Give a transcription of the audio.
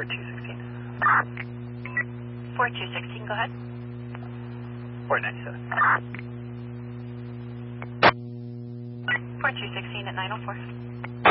4216. 4216, go ahead. 497. 4216 at 904.